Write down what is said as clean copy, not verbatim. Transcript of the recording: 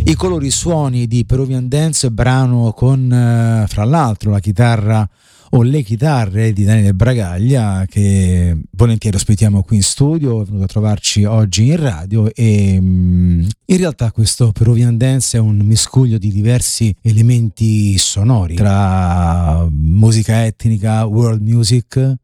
I colori suoni di Peruvian Dance, brano con fra l'altro la chitarra o le chitarre di Daniele Bragaglia, che volentieri ospitiamo qui in studio, è venuto a trovarci oggi in radio. E in realtà questo Peruvian Dance è un miscuglio di diversi elementi sonori, tra musica etnica, world music,